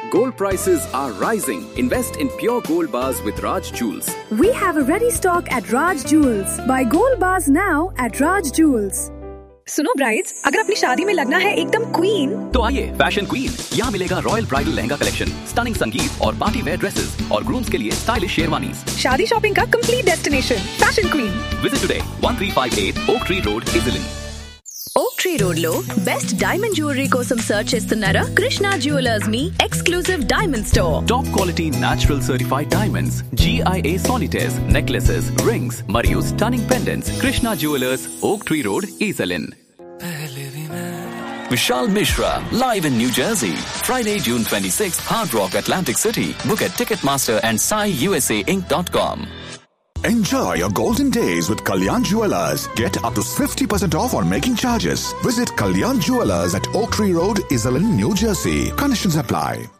Gold prices are rising. Invest in pure gold bars with Raj Jewels. We have a ready stock at Raj Jewels. Buy gold bars now at Raj Jewels. सुनो brides, अगर अपनी शादी में लगना है एकदम queen, तो आइए फैशन क्वीन। यहाँ मिलेगा royal bridal lehenga collection, stunning संगीत और पार्टी वेयर ड्रेसेस और ग्रूम्स के लिए स्टाइलिश शेरवानीज। शादी शॉपिंग का complete destination fashion queen. Visit today 1358 Oak Tree Road, Iselin. ఓక్ ట్రీ రోడ్ లో బెస్ట్ డైమండ్ జ్యువెలరీ కోసం సర్చ్ చేస్తున్నారా? కృష్ణ జ్యువెలర్స్ మీ exclusive diamond store. Top quality natural certified diamonds, GIA solitaires, necklaces, rings మరియు stunning pendants. Krishna Jewelers, Oak Tree Road, Iselin. Vishal Mishra live in New Jersey, Friday, June 26th, Hard Rock, Atlantic City. Book at Ticketmaster and SaiUSAInc.com. Enjoy your golden days with Kalyan Jewelers. Get up to 50% off on making charges. Visit Kalyan Jewelers at Oak Tree Road, Iselin, New Jersey. Conditions apply.